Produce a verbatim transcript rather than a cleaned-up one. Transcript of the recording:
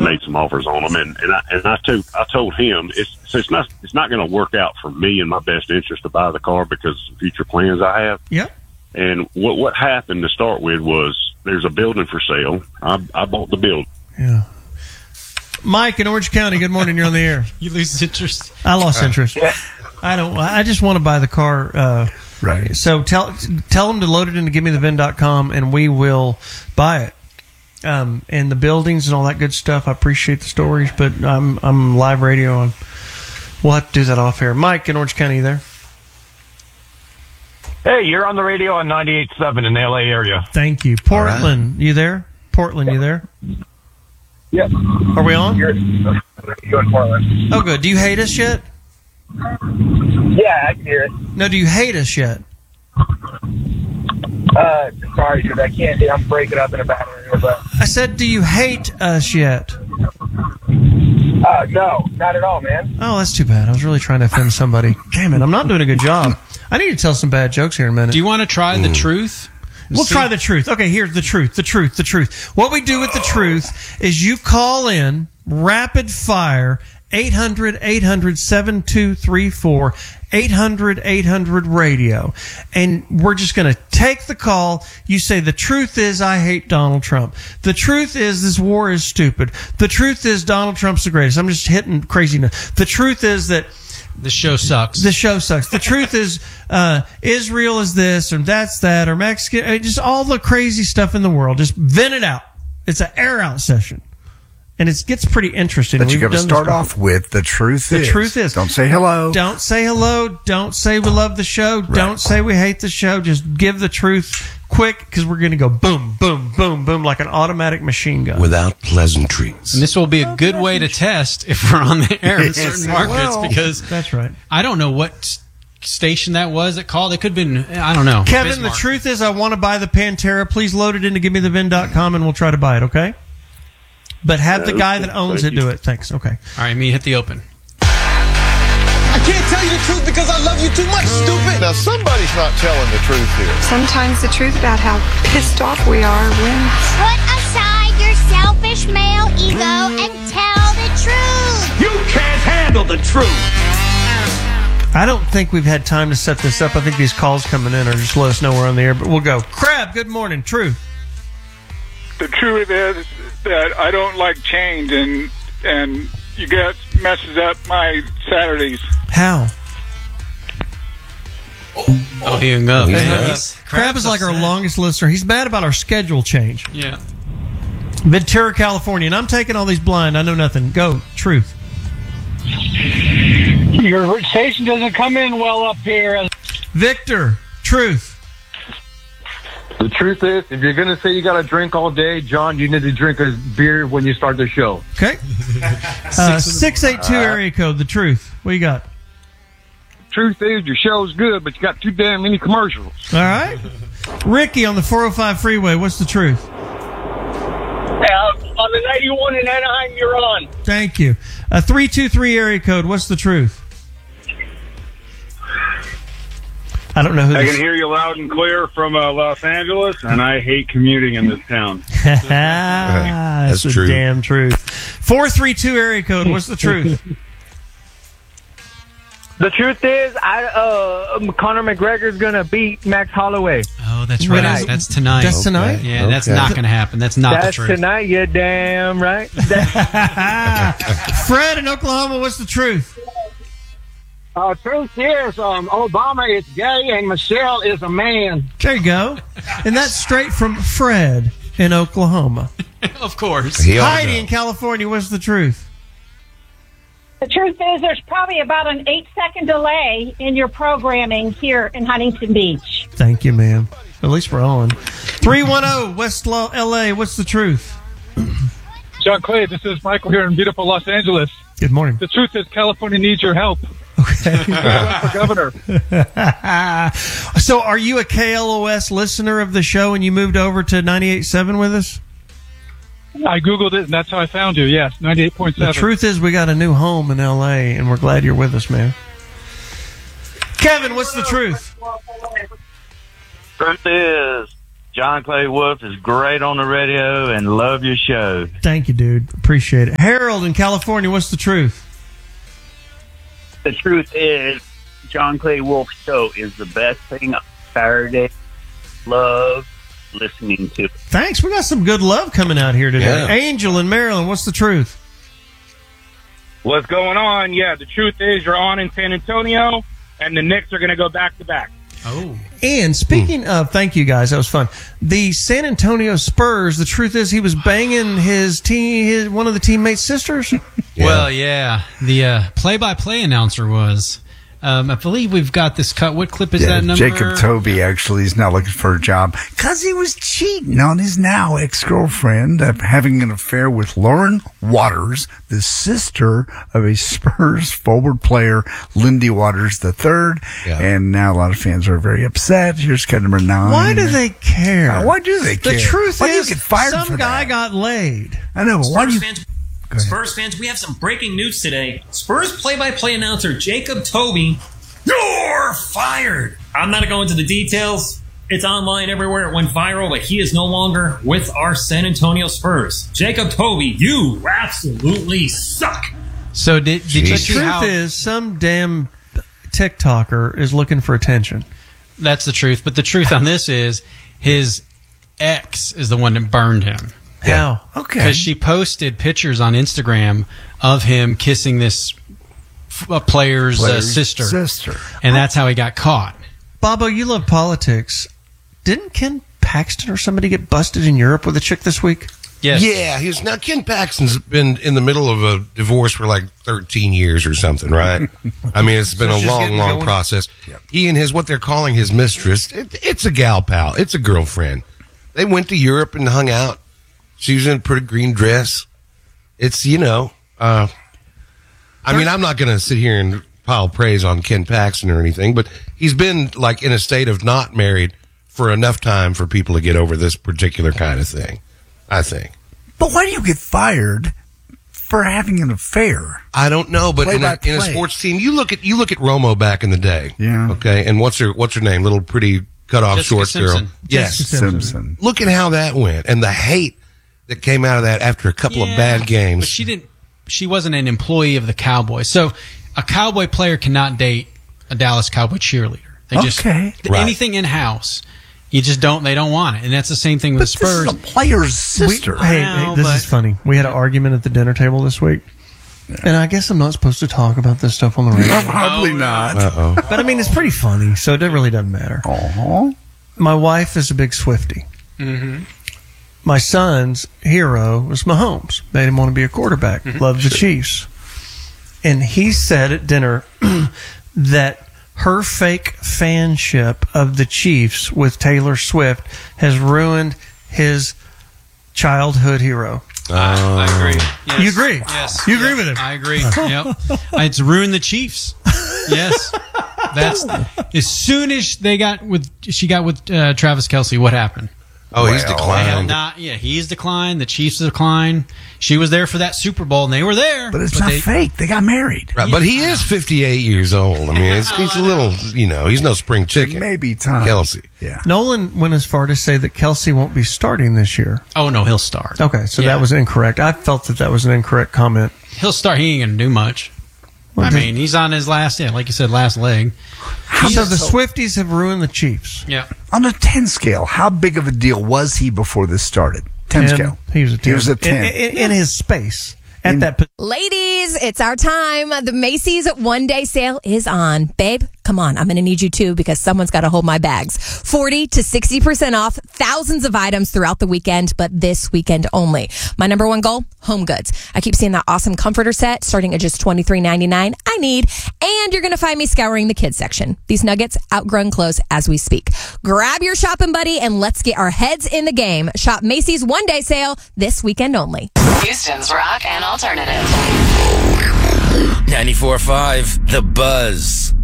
made some offers on them, and and I and I told I told him it's so it's not it's not going to work out for me in my best interest to buy the car because of future plans I have. Yep. And what what happened to start with was there's a building for sale. I I bought the building. Yeah. Mike in Orange County. Good morning. You're on the air. You lose interest. I lost interest. Yeah. I don't. I just want to buy the car. Uh, right. So tell tell them to load it into give me the vin dot com and we will buy it. Um, and the buildings and all that good stuff. I appreciate the stories, but I'm I'm live radio and we'll have to do that off air. Mike in Orange County, you there? Hey, you're on the radio on ninety-eight point seven in the L A area. Thank you. Portland, right. You there? Portland, you there? Yep. Are we on? You're, you're in Portland. Oh, good. Do you hate us yet? Yeah, I can hear it. No, do you hate us yet? Uh, sorry, dude. I can't. I'm breaking up in a bad area, but I said, do you hate us yet? Uh, no, not at all, man. Oh, that's too bad. I was really trying to offend somebody. Damn it, I'm not doing a good job. I need to tell some bad jokes here in a minute. Do you want to try the truth? We'll See? try the truth. Okay, here's the truth, the truth, the truth. What we do with the truth is you call in, rapid fire, eight hundred, eight hundred, seven two three four, eight hundred, eight hundred radio. And we're just going to take the call. You say, the truth is I hate Donald Trump. The truth is this war is stupid. The truth is Donald Trump's the greatest. I'm just hitting craziness. The truth is that the show sucks. The show sucks. The truth is uh, Israel is this or that's that or Mexican. Just all the crazy stuff in the world. Just vent it out. It's an air out session. And it gets pretty interesting. But you got to done start this off with the truth The is. truth is. Don't say hello. Don't say hello. Don't say we love the show. Right. Don't say we hate the show. Just give the truth quick because we're going to go boom, boom, boom, boom like an automatic machine gun. Without pleasantries. And this will be a good way to test if we're on the air in Yes, certain it markets will. because That's right. I don't know what station that was that called. It could have been, I don't know. Kevin, Bismarck. the truth is I want to buy the Pantera. Please load it into give me the vin dot com and we'll try to buy it, okay? But have the guy that owns it do it. Thanks. Okay. All right, me hit the open. I can't tell you the truth because I love you too much, stupid. Now, somebody's not telling the truth here. Sometimes the truth about how pissed off we are wins. Put aside your selfish male ego and tell the truth. You can't handle the truth. I don't think we've had time to set this up. I think these calls coming in are just let us know we're on the air, but we'll go. Crab, good morning. Truth. The truth is that I don't like change, and and you guys messes up my Saturdays. How? Oh, he hung up. Hey, Yeah. uh, Crab is like our longest listener. He's mad about our schedule change. Yeah. Ventura, California, and I'm taking all these blind. I know nothing. Go. Truth. Your station doesn't come in well up here. Victor. Truth. The truth is, if you're going to say you got to drink all day, John, you need to drink a beer when you start the show. Okay. Uh, six eight two area code. The truth. What you got? Truth is, your show's good, but you got too damn many commercials. All right. Ricky on the four oh five freeway. What's the truth? Hey, on the ninety-one in Anaheim, you're on. Thank you. A three two three area code. What's the truth? I don't know who I this can hear you loud and clear from uh, Los Angeles, and I hate commuting in this town. That's, That's the true. damn truth. four three two area code. What's the truth? The truth is, I uh, Conor McGregor's gonna beat Max Holloway. Oh, that's right. Tonight. That's tonight. That's tonight? Yeah, that's Okay. not going to happen. That's not That's the truth. tonight. You're damn right. Fred in Oklahoma. What's the truth? Uh, truth is, um, Obama is gay and Michelle is a man. There you go. And that's straight from Fred in Oklahoma. Of course. He ought to Heidi know. in California. What's the truth? The truth is there's probably about an eight-second delay in your programming here in Huntington Beach. Thank you, ma'am. At least we're on. three one zero West L A. What's the truth? John Clay, this is Michael here in beautiful Los Angeles. Good morning. The truth is California needs your help. Okay. Run for governor. So are you a K L O S listener of the show and you moved over to ninety-eight point seven with us? I Googled it, and that's how I found you. Yes, ninety-eight point seven. The truth is we got a new home in L A, and we're glad you're with us, man. Kevin, what's the truth? Truth is, John Clay Wolf is great on the radio and love your show. Thank you, dude. Appreciate it. Harold in California, what's the truth? The truth is, John Clay Wolf's show is the best thing on Saturday. Love listening to it. Thanks. We got some good love coming out here today. Yeah. Angel in Maryland, what's the truth? What's going on? Yeah, the truth is you're on in San Antonio, and the Knicks are going to go back-to-back. Oh. And speaking of, thank you guys, that was fun. The San Antonio Spurs, the truth is he was banging his team, his, one of the teammates' sisters. Well, yeah. The uh, play-by-play announcer was. Um, I believe we've got this cut. What clip is Yeah, that number? Jacob Toby actually is now looking for a job because he was cheating on his now ex-girlfriend, uh, having an affair with Lauren Waters, the sister of a Spurs forward player, Lindy Waters the third. Yeah. And now a lot of fans are very upset. Here's cut number nine. Why do they care? Uh, why do they care? The truth Why do you is, get fired some for guy that? got laid. I know, but why do you... Spurs fans, Spurs fans, we have some breaking news today. Spurs play-by-play announcer Jacob Toby, you're fired. I'm not going to go into the details. It's online everywhere. It went viral, but he is no longer with our San Antonio Spurs. Jacob Toby, you absolutely suck. So did, did you The see truth how... is, some damn TikToker is looking for attention. That's the truth. But the truth on this is his ex is the one that burned him. How? Okay. Because she posted pictures on Instagram of him kissing this uh, player's, uh, Player's sister. sister. And that's how he got caught. Bobo, you love politics. Didn't Ken Paxton or somebody get busted in Europe with a chick this week? Yes. Yeah, he's now Ken Paxton's been in the middle of a divorce for like thirteen years or something, right? I mean, it's been So a she's long, getting long going? process. He and his what they're calling his mistress, it, it's a gal pal, it's a girlfriend. They went to Europe and hung out. She was in a pretty green dress. It's, you know, uh, I mean, I'm not going to sit here and pile praise on Ken Paxton or anything, but he's been like in a state of not married for enough time for people to get over this particular kind of thing, I think. But why do you get fired for having an affair? I don't know, but Play in by a, in a play. sports team, you look at you look at Romo back in the day. Yeah. Okay, and what's her what's her name? Little pretty cut off Jessica short Simpson. girl. Yes, Jessica Simpson. Look at how that went, and the hate that came out of that after a couple Yeah, of bad games. But she didn't. She wasn't an employee of the Cowboys, so a Cowboy player cannot date a Dallas Cowboy cheerleader. They just Okay. th- Right. anything in house. You just don't. They don't want it, and that's the same thing with But the Spurs. this is a player's We- sister. hey, I know, hey, this but- is funny. We had an argument at the dinner table this week. And I guess I'm not supposed to talk about this stuff on the radio. Probably not. Uh-oh. But I mean, it's pretty funny, so it really doesn't matter. Uh-huh. My wife is a big Swiftie. Mm-hmm. My son's hero was Mahomes. Made him want to be a quarterback. Loves the Chiefs. And he said at dinner that her fake fanship of the Chiefs with Taylor Swift has ruined his childhood hero. I agree. Yes. You agree? Yes. You agree Yep. with him? I agree. Yep. It's ruined the Chiefs. Yes. That's as soon as they got with she got with uh, Travis Kelce. What happened? Oh, he's Well, declined. Not yeah. He's declined. The Chiefs declined. She was there for that Super Bowl, and they were there. But it's not they- fake. They got married. Right, but he is fifty-eight years old. I mean, it's, he's a little, you know, he's no spring chicken. Maybe time. Kelsey. Yeah. Nolan went as far to say that Kelsey won't be starting this year. Oh no, he'll start. Okay, so Yeah. that was incorrect. I felt that that was an incorrect comment. He'll start. He ain't gonna do much. Well, I the- mean, he's on his last, yeah, like you said, last leg. So the Swifties have ruined the Chiefs. Yeah. On a ten scale, how big of a deal was he before this started? ten, scale. He was a ten. He was a ten. In, in, in his space. At that position. Ladies, it's our time. The Macy's one day sale is on. Babe, come on. I'm going to need you too because someone's got to hold my bags. forty to sixty percent off. Thousands of items throughout the weekend, but this weekend only. My number one goal, home goods. I keep seeing that awesome comforter set starting at just twenty-three ninety-nine. I need. And you're going to find me scouring the kids section. These nuggets, outgrown clothes as we speak. Grab your shopping buddy and let's get our heads in the game. Shop Macy's one day sale this weekend only. Houston's rock and alternative. ninety-four point five The Buzz.